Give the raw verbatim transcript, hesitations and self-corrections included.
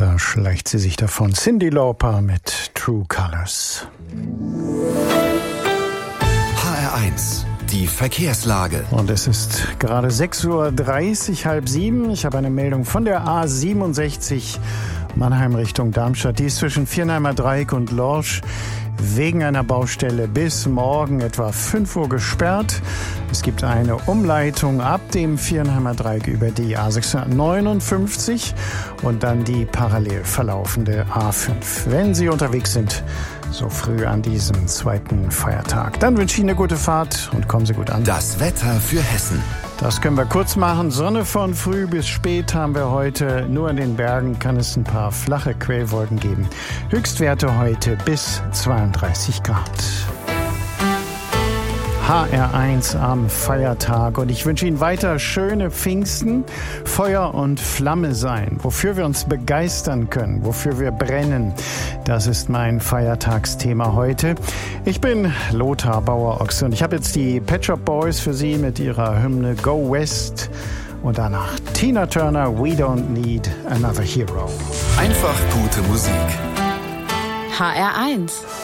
da schleicht sie sich davon. Cyndi Lauper mit True Colors. H R eins, die Verkehrslage. Und es ist gerade sechs Uhr dreißig, halb sieben. Ich habe eine Meldung von der A siebenundsechzig Mannheim Richtung Darmstadt. Die ist zwischen Viernheimer Dreieck und Lorsch wegen einer Baustelle bis morgen etwa fünf Uhr gesperrt. Es gibt eine Umleitung ab dem Viernheimer Dreieck über die A sechshundertneunundfünfzig und dann die parallel verlaufende A fünf. Wenn Sie unterwegs sind, so früh an diesem zweiten Feiertag, dann wünsche ich Ihnen eine gute Fahrt und kommen Sie gut an. Das Wetter für Hessen. Das können wir kurz machen. Sonne von früh bis spät haben wir heute. Nur in den Bergen kann es ein paar flache Quellwolken geben. Höchstwerte heute bis zweiunddreißig Grad. H R eins am Feiertag und ich wünsche Ihnen weiter schöne Pfingsten, Feuer und Flamme sein, wofür wir uns begeistern können, wofür wir brennen. Das ist mein Feiertagsthema heute. Ich bin Lothar Bauer-Ochse und ich habe jetzt die Pet Shop Boys für Sie mit ihrer Hymne Go West und danach Tina Turner, We Don't Need Another Hero. Einfach gute Musik. H R eins